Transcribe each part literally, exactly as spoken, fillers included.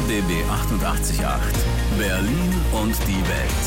B B achtundachtzig Komma acht. Berlin und die Welt.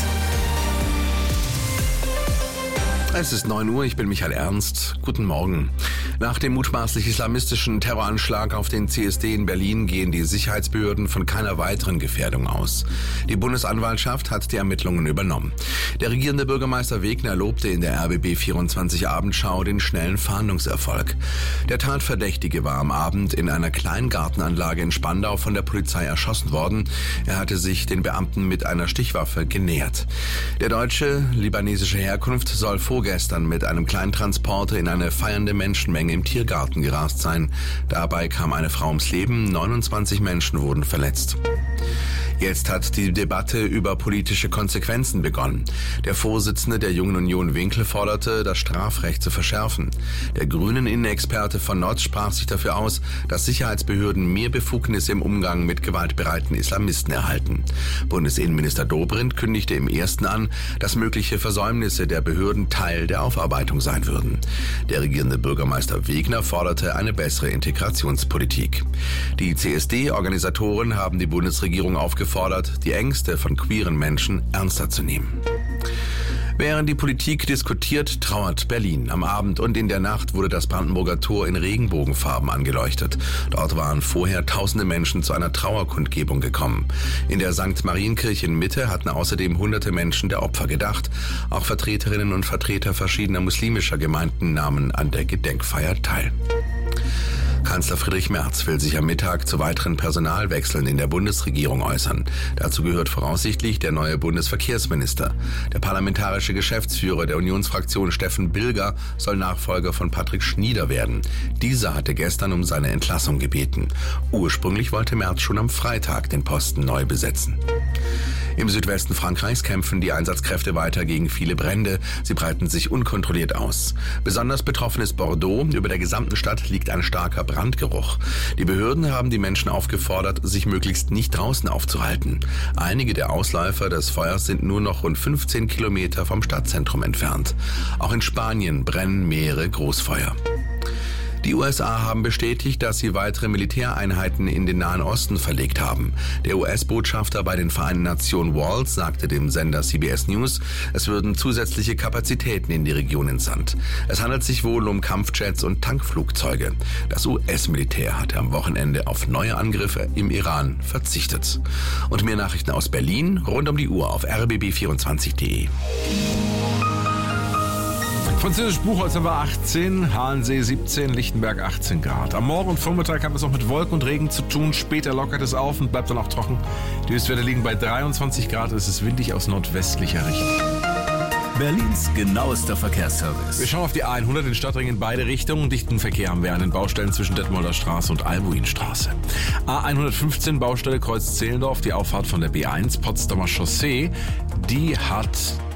Es ist neun Uhr, ich bin Michael Ernst. Guten Morgen. Nach dem mutmaßlich islamistischen Terroranschlag auf den C S D in Berlin gehen die Sicherheitsbehörden von keiner weiteren Gefährdung aus. Die Bundesanwaltschaft hat die Ermittlungen übernommen. Der regierende Bürgermeister Wegner lobte in der R B B vierundzwanzig Abendschau den schnellen Fahndungserfolg. Der Tatverdächtige war am Abend in einer kleinen Gartenanlage in Spandau von der Polizei erschossen worden. Er hatte sich den Beamten mit einer Stichwaffe genähert. Der Deutsche libanesische Herkunft soll vorgestern mit einem kleinen Transporter in eine feiernde Menschenmenge im Tiergarten gerast sein. Dabei kam eine Frau ums Leben, neunundzwanzig Menschen wurden verletzt. Jetzt hat die Debatte über politische Konsequenzen begonnen. Der Vorsitzende der Jungen Union Winkel forderte, das Strafrecht zu verschärfen. Der grünen Innenexperte von Notz sprach sich dafür aus, dass Sicherheitsbehörden mehr Befugnisse im Umgang mit gewaltbereiten Islamisten erhalten. Bundesinnenminister Dobrindt kündigte im ersten an, dass mögliche Versäumnisse der Behörden Teil der Aufarbeitung sein würden. Der regierende Bürgermeister Wegner forderte eine bessere Integrationspolitik. Die C S D-Organisatoren haben die Bundesregierung aufgefordert, die Ängste von queeren Menschen ernster zu nehmen. Während die Politik diskutiert, trauert Berlin. Am Abend und in der Nacht wurde das Brandenburger Tor in Regenbogenfarben angeleuchtet. Dort waren vorher tausende Menschen zu einer Trauerkundgebung gekommen. In der Sankt Marienkirche in Mitte hatten außerdem hunderte Menschen der Opfer gedacht. Auch Vertreterinnen und Vertreter verschiedener muslimischer Gemeinden nahmen an der Gedenkfeier teil. Kanzler Friedrich Merz will sich am Mittag zu weiteren Personalwechseln in der Bundesregierung äußern. Dazu gehört voraussichtlich der neue Bundesverkehrsminister. Der parlamentarische Geschäftsführer der Unionsfraktion Steffen Bilger soll Nachfolger von Patrick Schnieder werden. Dieser hatte gestern um seine Entlassung gebeten. Ursprünglich wollte Merz schon am Freitag den Posten neu besetzen. Im Südwesten Frankreichs kämpfen die Einsatzkräfte weiter gegen viele Brände. Sie breiten sich unkontrolliert aus. Besonders betroffen ist Bordeaux. Über der gesamten Stadt liegt ein starker Brandgeruch. Die Behörden haben die Menschen aufgefordert, sich möglichst nicht draußen aufzuhalten. Einige der Ausläufer des Feuers sind nur noch rund fünfzehn Kilometer vom Stadtzentrum entfernt. Auch in Spanien brennen mehrere Großfeuer. Die U S A haben bestätigt, dass sie weitere Militäreinheiten in den Nahen Osten verlegt haben. Der U S-Botschafter bei den Vereinten Nationen Walls sagte dem Sender C B S News, es würden zusätzliche Kapazitäten in die Region entsandt. Es handelt sich wohl um Kampfjets und Tankflugzeuge. Das U S-Militär hatte am Wochenende auf neue Angriffe im Iran verzichtet. Und mehr Nachrichten aus Berlin rund um die Uhr auf r b b vierundzwanzig punkt de. Französisch Buchholz haben wir achtzehn, Halensee siebzehn, Lichtenberg achtzehn Grad. Am Morgen und Vormittag haben wir es auch mit Wolken und Regen zu tun. Später lockert es auf und bleibt dann auch trocken. Die Höchstwerte liegen bei dreiundzwanzig Grad. Es ist windig aus nordwestlicher Richtung. Berlins genauester Verkehrsservice. Wir schauen auf die A hundert in Stadtring in beide Richtungen. Dichten Verkehr haben wir an den Baustellen zwischen Detmolder Straße und Albuinstraße. A hundertfünfzehn Baustelle Kreuz Zehlendorf, die Auffahrt von der B eins, Potsdamer Chaussee. Die hat...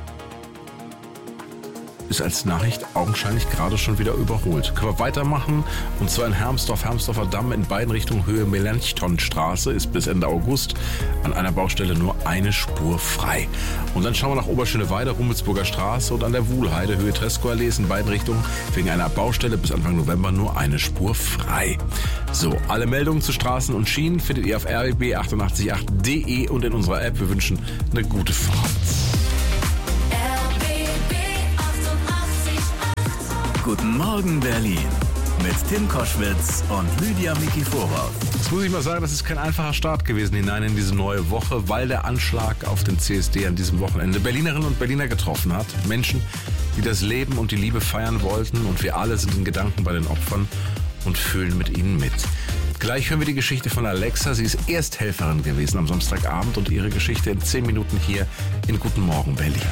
ist als Nachricht augenscheinlich gerade schon wieder überholt. Können wir weitermachen? Und zwar in Hermsdorf, Hermsdorfer Damm in beiden Richtungen Höhe Melanchthonstraße ist bis Ende August an einer Baustelle nur eine Spur frei. Und dann schauen wir nach Oberschöneweide, Rummelsburger Straße und an der Wuhlheide Höhe Tresco-Allee ist in beiden Richtungen wegen einer Baustelle bis Anfang November nur eine Spur frei. So, alle Meldungen zu Straßen und Schienen findet ihr auf r b b achtundachtzig Komma acht punkt de und in unserer App. Wir wünschen eine gute Fahrt. Guten Morgen Berlin mit Tim Koschwitz und Lydia Mikiforov. Jetzt muss ich mal sagen, das ist kein einfacher Start gewesen hinein in diese neue Woche, weil der Anschlag auf den C S D an diesem Wochenende Berlinerinnen und Berliner getroffen hat. Menschen, die das Leben und die Liebe feiern wollten, und wir alle sind in Gedanken bei den Opfern und fühlen mit ihnen mit. Gleich hören wir die Geschichte von Alexa. Sie ist Ersthelferin gewesen am Samstagabend und ihre Geschichte in zehn Minuten hier in Guten Morgen Berlin.